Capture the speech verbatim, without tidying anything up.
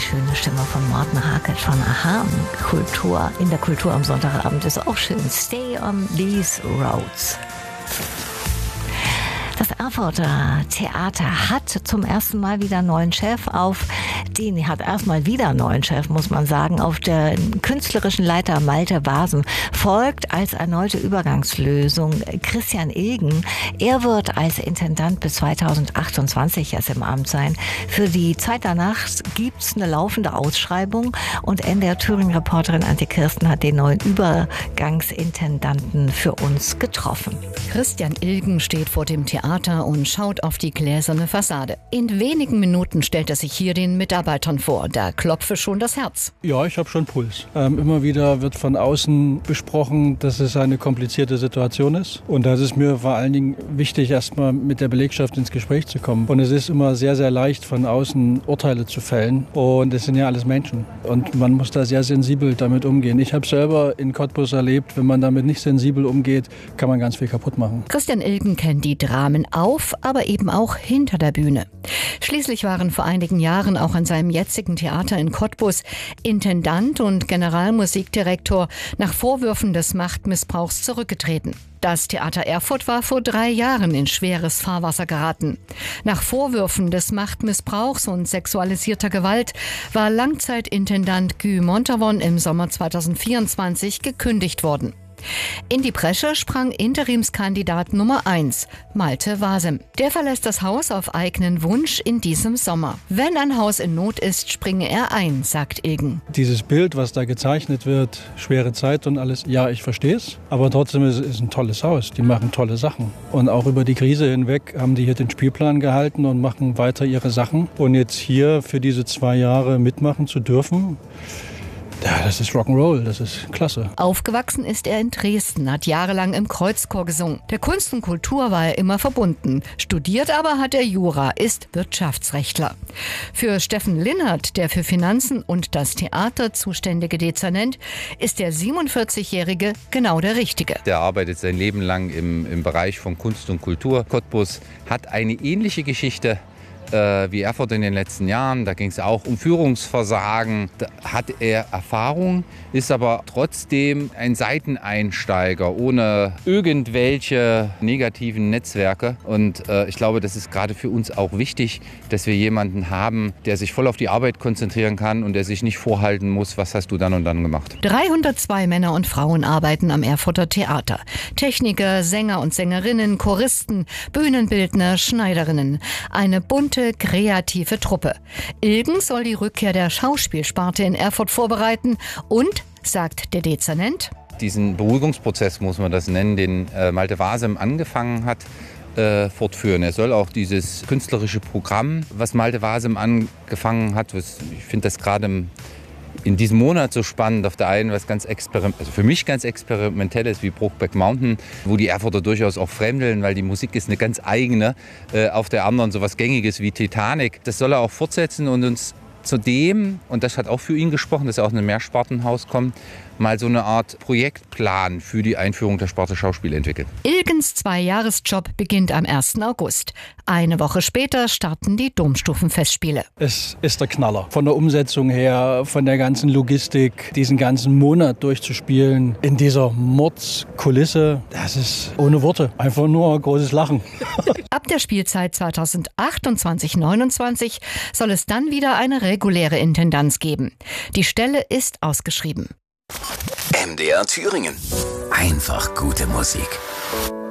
schöne Stimme von Morten Harket von Aha. Kultur, in der Kultur am Sonntagabend ist auch schön. Stay on these roads. Das Erfurter Theater hat zum ersten Mal wieder einen neuen Chef. Auf den hat erstmal wieder einen neuen Chef, muss man sagen. Auf den künstlerischen Leiter Malte Wasem folgt als erneute Übergangslösung Christian Ilgen. Er wird als Intendant bis zweitausendachtundzwanzig erst im Amt sein. Für die Zeit danach gibt's eine laufende Ausschreibung und N D R Thüringen-Reporterin Antje Kirsten hat den neuen Übergangsintendanten für uns getroffen. Christian Ilgen steht vor dem Theater und schaut auf die gläserne Fassade. In wenigen Minuten stellt er sich hier den Mitarbeitern vor. Da klopfe schon das Herz. Ja, ich habe schon Puls. Ähm, immer wieder wird von außen besprochen, dass es eine komplizierte Situation ist. Und da ist es mir vor allen Dingen wichtig, erstmal mit der Belegschaft ins Gespräch zu kommen. Und es ist immer sehr, sehr leicht, von außen Urteile zu fällen. Und es sind ja alles Menschen. Und man muss da sehr sensibel damit umgehen. Ich habe selber in Cottbus erlebt, wenn man damit nicht sensibel umgeht, kann man ganz viel kaputt machen. Christian Ilgen kennt die Dramen auf, aber eben auch hinter der Bühne. Schließlich waren vor einigen Jahren auch an seinem jetzigen Theater in Cottbus Intendant und Generalmusikdirektor nach Vorwürfen des Machtmissbrauchs zurückgetreten. Das Theater Erfurt war vor drei Jahren in schweres Fahrwasser geraten. Nach Vorwürfen des Machtmissbrauchs und sexualisierter Gewalt war Langzeitintendant Guy Montavon im Sommer zweitausendvierundzwanzig gekündigt worden. In die Bresche sprang Interimskandidat Nummer eins, Malte Wasem. Der verlässt das Haus auf eigenen Wunsch in diesem Sommer. Wenn ein Haus in Not ist, springe er ein, sagt Ilgen. Dieses Bild, was da gezeichnet wird, schwere Zeit und alles, ja, ich verstehe es. Aber trotzdem ist es ein tolles Haus. Die machen tolle Sachen. Und auch über die Krise hinweg haben die hier den Spielplan gehalten und machen weiter ihre Sachen. Und jetzt hier für diese zwei Jahre mitmachen zu dürfen, ja, das ist Rock'n'Roll, das ist klasse. Aufgewachsen ist er in Dresden, hat jahrelang im Kreuzchor gesungen. Der Kunst und Kultur war er immer verbunden. Studiert aber hat er Jura, ist Wirtschaftsrechtler. Für Steffen Linnert, der für Finanzen und das Theater zuständige Dezernent, ist der siebenundvierzigjährige genau der Richtige. Der arbeitet sein Leben lang im, im Bereich von Kunst und Kultur. Cottbus hat eine ähnliche Geschichte wie Erfurt in den letzten Jahren. Da ging es auch um Führungsversagen. Da hat er Erfahrung, ist aber trotzdem ein Seiteneinsteiger ohne irgendwelche negativen Netzwerke. Und äh, ich glaube, das ist gerade für uns auch wichtig, dass wir jemanden haben, der sich voll auf die Arbeit konzentrieren kann und der sich nicht vorhalten muss, was hast du dann und dann gemacht. dreihundertzwei Männer und Frauen arbeiten am Erfurter Theater. Techniker, Sänger und Sängerinnen, Choristen, Bühnenbildner, Schneiderinnen. Eine bunte kreative Truppe. Ilgen soll die Rückkehr der Schauspielsparte in Erfurt vorbereiten und, sagt der Dezernent, diesen Beruhigungsprozess, muss man das nennen, den äh, Malte Wasem angefangen hat, äh, fortführen. Er soll auch dieses künstlerische Programm, was Malte Wasem angefangen hat, was, ich finde das gerade in diesem Monat so spannend, auf der einen was ganz experiment, also für mich ganz experimentelles wie Brokeback Mountain, wo die Erfurter durchaus auch fremdeln, weil die Musik ist eine ganz eigene, äh, auf der anderen so was Gängiges wie Titanic. Das soll er auch fortsetzen und uns zudem, und das hat auch für ihn gesprochen, dass er aus einem Mehrspartenhaus kommt, mal so eine Art Projektplan für die Einführung der Sparte Schauspiel entwickelt. Ilgens Zweijahresjob beginnt am ersten August. Eine Woche später starten die Domstufenfestspiele. Es ist der Knaller. Von der Umsetzung her, von der ganzen Logistik, diesen ganzen Monat durchzuspielen, in dieser Mordskulisse, das ist ohne Worte. Einfach nur ein großes Lachen. Ab der Spielzeit zweitausendachtundzwanzig neunundzwanzig soll es dann wieder eine reguläre Intendanz geben. Die Stelle ist ausgeschrieben. M D R Thüringen. Einfach gute Musik.